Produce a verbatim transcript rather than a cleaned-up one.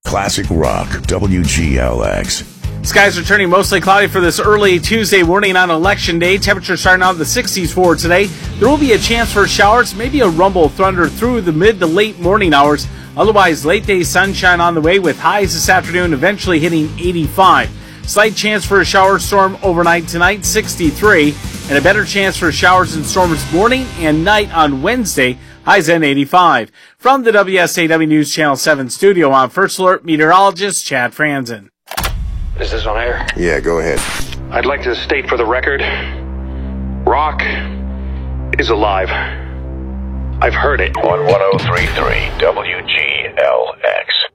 Classic Rock, W G L X. Skies are turning mostly cloudy for this early Tuesday morning on Election Day. Temperatures starting out in the sixties for today. There will be a chance for showers, maybe a rumble thunder through the mid to late morning hours. Otherwise, late day sunshine on the way with highs this afternoon eventually hitting eighty-five. Slight chance for a shower storm overnight tonight, sixty-three. And a better chance for showers and storms morning and night on Wednesday, highs at eighty-five. From the W S A W News Channel seven studio, I'm First Alert meteorologist Chad Franzen. Is this on air? Yeah, go ahead. I'd like to state for the record, rock is alive. I've heard it. On one oh three point three W G L X.